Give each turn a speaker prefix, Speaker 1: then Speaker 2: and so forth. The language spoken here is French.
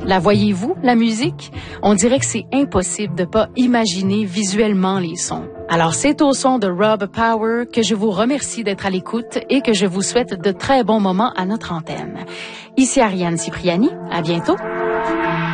Speaker 1: La voyez-vous, la musique? On dirait que c'est impossible de pas imaginer visuellement les sons. Alors, c'est au son de Rob Power que je vous remercie d'être à l'écoute et que je vous souhaite de très bons moments à notre antenne. Ici Ariane Cipriani. À bientôt.